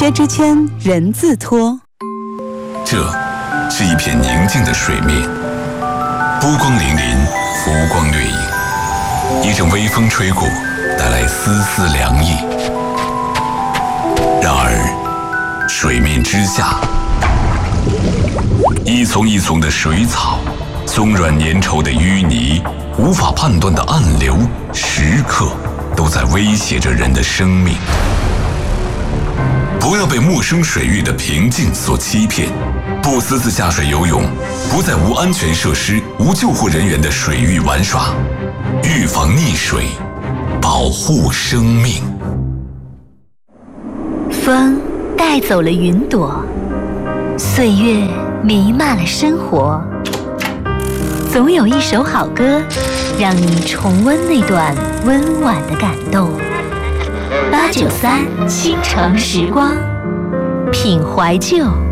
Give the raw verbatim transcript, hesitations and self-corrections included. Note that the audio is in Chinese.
薛之谦人字拖。 这是一片宁静的水面，波光粼粼，浮光掠影，一阵微风吹过，带来丝丝凉意。然而水面之下，一丛一丛的水草，松软粘稠的淤泥，无法判断的暗流，时刻都在威胁着人的生命。不要被陌生水域的平静所欺骗，不私自下水游泳，不在无安全设施、无救护人员的水域玩耍，预防溺水，保护生命。 风带走了云朵，岁月弥漫了生活。总有一首好歌，让你重温那段温婉的感动。八九三倾城时光，品怀旧，